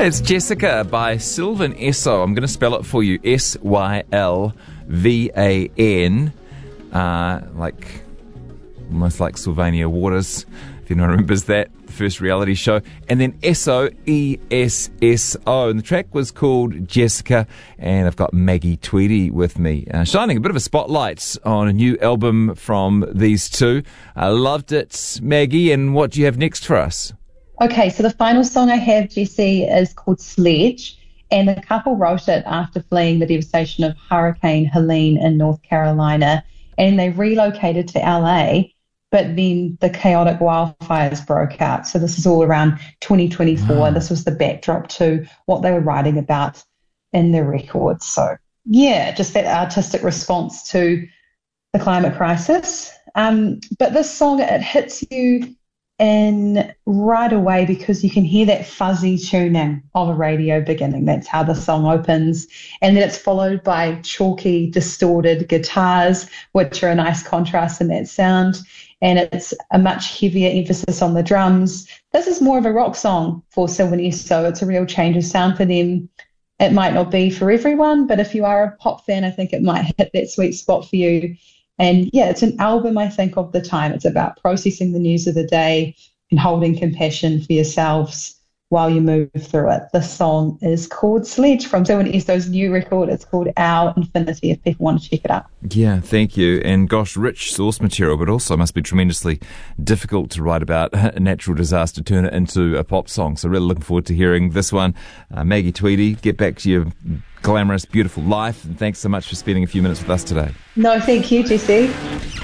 It's Jessica by Sylvan Esso. I'm going to spell it for you. Sylvan, almost like Sylvania Waters, if anyone remembers that, the first reality show. And then Esso, E-S-S-O. And the track was called Jessica. And I've got Maggie Tweedy with me, shining a bit of a spotlight on a new album from these two. I loved it, Maggie. And what do you have next for us? Okay, so the final song I have, Jesse, is called Sledge, and the couple wrote it after fleeing the devastation of Hurricane Helene in North Carolina, and they relocated to LA, but then the chaotic wildfires broke out. So this is all around 2024. Wow. This was the backdrop to what they were writing about in their records. So, yeah, just that artistic response to the climate crisis. But this song, it hits you in right away because you can hear that fuzzy tuning of a radio beginning. That's how the song opens. And then it's followed by chalky, distorted guitars, which are a nice contrast in that sound. And it's a much heavier emphasis on the drums. This is more of a rock song for Sylvan Esso. It's a real change of sound for them. It might not be for everyone, but if you are a pop fan, I think it might hit that sweet spot for you. And yeah, it's an album, I think, of the time. It's about processing the news of the day and holding compassion for yourselves while you move through it. The song is called Sledge from Sylvan Esso's new record. It's called Our Infinity, if people want to check it out. Yeah, thank you. And gosh, rich source material, but also must be tremendously difficult to write about a natural disaster, turn it into a pop song. So really looking forward to hearing this one. Maggie Tweedy, get back to your glamorous, beautiful life. And thanks so much for spending a few minutes with us today. No, thank you, Jesse.